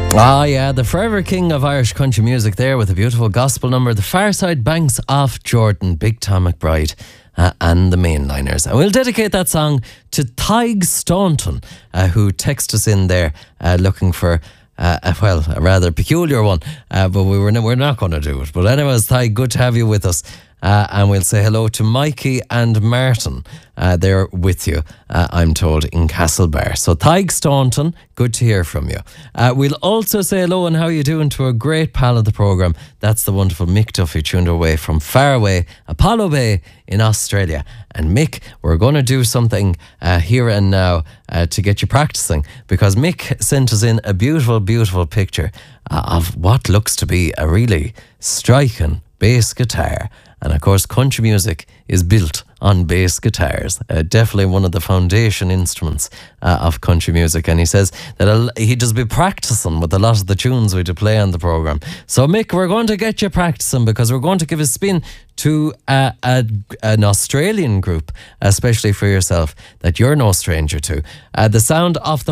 Ah, yeah, the forever king of Irish country music there with a beautiful gospel number, The Far Side Banks of Jordan, Big Tom McBride and the Mainliners. And we'll dedicate that song to Tig Staunton, who texted us in there looking for a rather peculiar one, but we're not going to do it. But anyways, Tig, good to have you with us. And we'll say hello to Mikey and Martin. They're with you, I'm told, in Castlebar. So Tig Staunton, good to hear from you. We'll also say hello and how you doing to a great pal of the programme. That's the wonderful Mick Duffy, tuned away from far away Apollo Bay in Australia. And Mick, we're going to do something here and now to get you practicing, because Mick sent us in a beautiful, beautiful picture of what looks to be a really striking bass guitar. And of course, country music is built on bass guitars. Definitely one of the foundation instruments of country music. And he says that he'd just be practicing with a lot of the tunes we do play on the programme. So Mick, we're going to get you practicing, because we're going to give a spin to an Australian group, especially for yourself, that you're no stranger to. The sound of the